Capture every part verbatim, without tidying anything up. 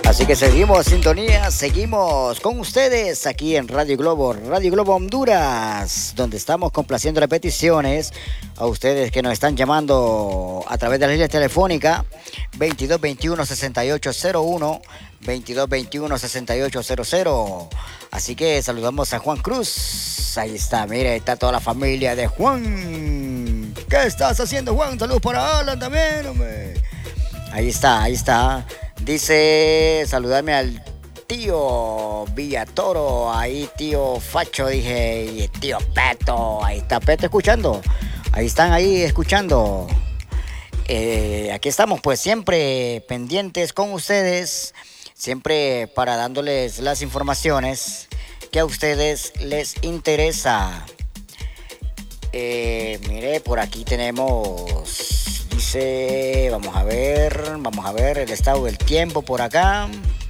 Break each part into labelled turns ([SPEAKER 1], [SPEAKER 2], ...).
[SPEAKER 1] Así que seguimos sintonía, seguimos con ustedes aquí en Radio Globo, Radio Globo Honduras, donde estamos complaciendo las peticiones a ustedes que nos están llamando a través de la línea telefónica veintidós veintiuno sesenta y ocho cero uno, veintidós veintiuno sesenta y ocho cero cero. Así que saludamos a Juan Cruz. Ahí está, mire, está toda la familia de Juan. ¿Qué estás haciendo, Juan? Saludos para Alan también, hombre. Ahí está, ahí está. Dice, saludarme al tío Villatoro, ahí tío Facho, dije, y tío Peto, ahí está Peto escuchando, ahí están ahí escuchando. Eh, aquí estamos pues siempre pendientes con ustedes, siempre para dándoles las informaciones que a ustedes les interesa. Eh, mire, por aquí tenemos... Dice, vamos a ver, vamos a ver el estado del tiempo por acá.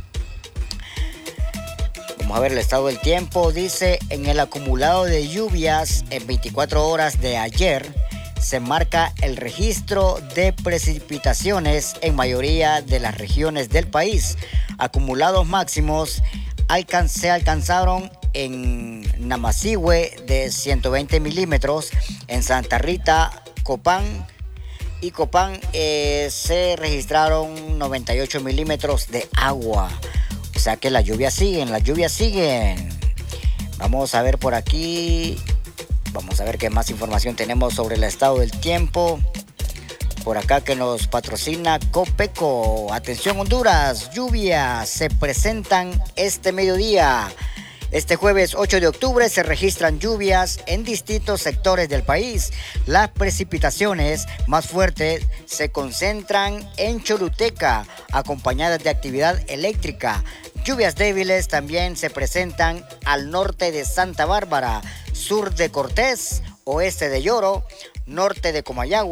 [SPEAKER 1] Vamos a ver el estado del tiempo. Dice, en el acumulado de lluvias en veinticuatro horas de ayer, se marca el registro de precipitaciones en mayoría de las regiones del país. Acumulados máximos alcan- se alcanzaron en Namasihue de ciento veinte milímetros, en Santa Rita, Copán, y Copán eh, se registraron noventa y ocho milímetros de agua. O sea que las lluvias siguen, las lluvias siguen. Vamos a ver por aquí. Vamos a ver qué más información tenemos sobre el estado del tiempo. Por acá que nos patrocina Copeco. Atención Honduras, lluvias se presentan este mediodía. Este jueves ocho de octubre se registran lluvias en distintos sectores del país. Las precipitaciones más fuertes se concentran en Choluteca, acompañadas de actividad eléctrica. Lluvias débiles también se presentan al norte de Santa Bárbara, sur de Cortés, oeste de Lloro, norte de Comayagua.